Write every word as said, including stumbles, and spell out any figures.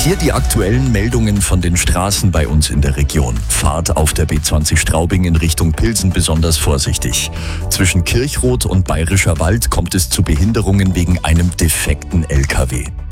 Hier die aktuellen Meldungen von den Straßen bei uns in der Region. Fahrt auf der B zwanzig Straubing in Richtung Pilsen besonders vorsichtig. Zwischen Kirchroth und Bayerischer Wald kommt es zu Behinderungen wegen einem defekten L K W.